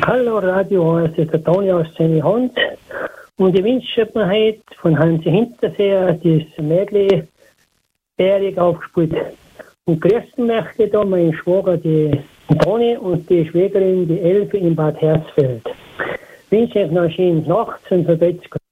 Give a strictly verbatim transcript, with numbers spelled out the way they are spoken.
Hallo Radio, es ist der Toni aus Sennihond. Und ich wünsche mir heute von Hansi Hinterseher das Mädchen Bärig aufgespielt. Und grüßen möchte ich da meinen Schwager, die Toni, und die Schwägerin, die Elfe in Bad Hersfeld. Ich wünsche euch noch eine schöne Nacht und verbet's Gott.